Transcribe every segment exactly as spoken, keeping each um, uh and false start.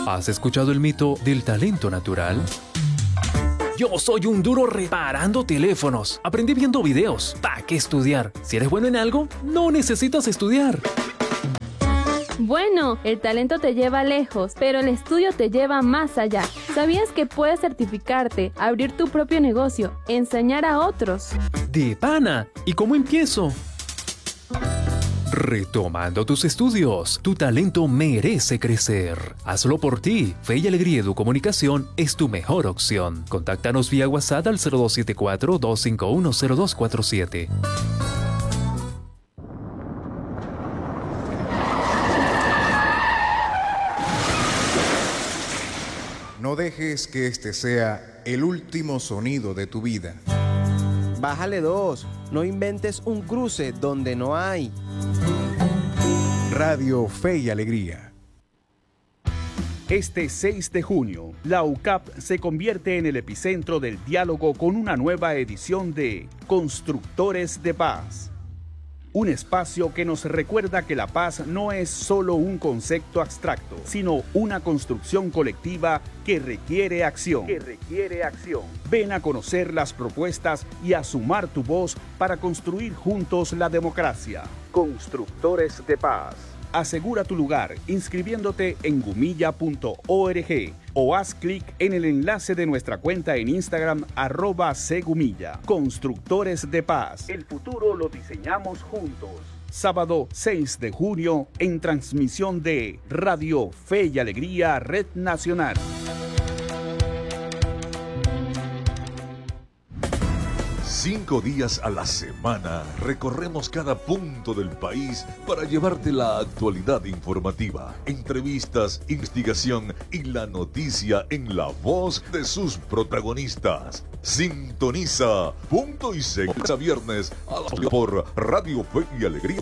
¿Has escuchado el mito del talento natural? Yo soy un duro reparando teléfonos. Aprendí viendo videos. ¿Para qué estudiar? Si eres bueno en algo, no necesitas estudiar. Bueno, el talento te lleva lejos, pero el estudio te lleva más allá. ¿Sabías que puedes certificarte, abrir tu propio negocio, enseñar a otros? ¡De pana! ¿Y cómo empiezo? Retomando tus estudios, tu talento merece crecer. Hazlo por ti. Fe y Alegría Educomunicación es tu mejor opción. Contáctanos vía WhatsApp al cero dos siete cuatro, dos cinco uno, cero dos cuatro siete. No dejes que este sea el último sonido de tu vida. Bájale dos. No inventes un cruce donde no hay. Radio Fe y Alegría. Este seis de junio, la U C A P se convierte en el epicentro del diálogo con una nueva edición de Constructores de Paz. Un espacio que nos recuerda que la paz no es solo un concepto abstracto, sino una construcción colectiva que requiere acción. Que requiere acción. Ven a conocer las propuestas y a sumar tu voz para construir juntos la democracia. Constructores de Paz. Asegura tu lugar inscribiéndote en gumilla punto org o haz clic en el enlace de nuestra cuenta en Instagram arroba cgumilla. Constructores de Paz. El futuro lo diseñamos juntos. Sábado seis de junio en transmisión de Radio Fe y Alegría Red Nacional. Cinco días a la semana recorremos cada punto del país para llevarte la actualidad informativa, entrevistas, investigación y la noticia en la voz de sus protagonistas. Sintoniza Punto y Seguida viernes a las por Radio Fe y Alegría.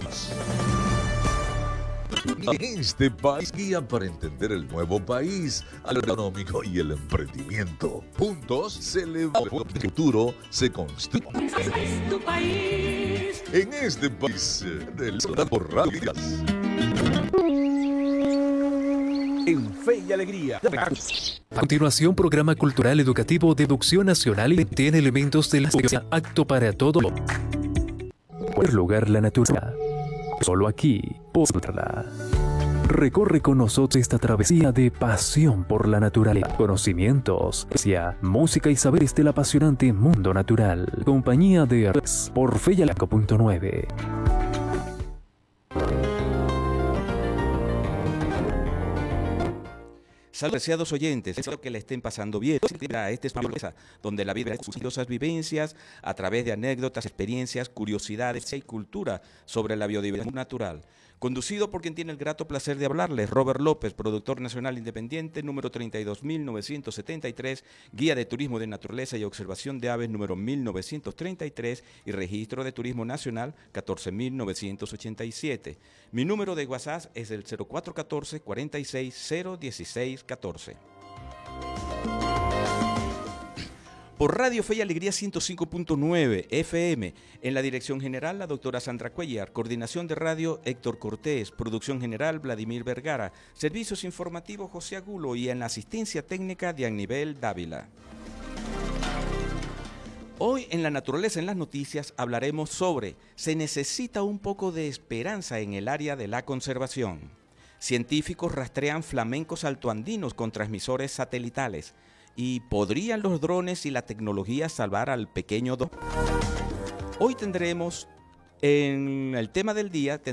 En este país, guía para entender el nuevo país, al económico y el emprendimiento. Juntos celebramos el futuro, se construye. Es tu país. En este país del por Radio. En Fe y Alegría. A continuación, programa cultural educativo Deducción Nacional y tiene elementos de la ciencia apto para todo. Por lugar la naturaleza. Solo aquí, podrá. Recorre con nosotros esta travesía de pasión por la naturaleza, conocimientos, ciencia, música y saberes del apasionante mundo natural. Compañía de Arts por Fe y Alegría punto nueve. Saludos, apreciados oyentes, espero que le estén pasando bien. Este es una mesa donde la vida es curiosas vivencias a través de anécdotas, experiencias, curiosidades y cultura sobre la biodiversidad natural. Conducido por quien tiene el grato placer de hablarles, Robert López, productor nacional independiente, número treinta y dos mil novecientos setenta y tres, guía de turismo de naturaleza y observación de aves, número mil novecientos treinta y tres, y registro de turismo nacional, catorce mil novecientos ochenta y siete. Mi número de WhatsApp es el cero cuatro uno cuatro, cuarenta y seis, cero dieciséis catorce. Por Radio Fe y Alegría ciento cinco punto nueve F M, en la dirección general la doctora Sandra Cuellar, coordinación de radio Héctor Cortés, producción general Vladimir Vergara, servicios informativos José Agulo y en la asistencia técnica Dianivel Dávila. Hoy en La Naturaleza en las Noticias hablaremos sobre se necesita un poco de esperanza en el área de la conservación. Científicos rastrean flamencos altoandinos con transmisores satelitales. ¿Y podrían los drones y la tecnología salvar al pequeño do? Hoy tendremos, en el tema del día, tendremos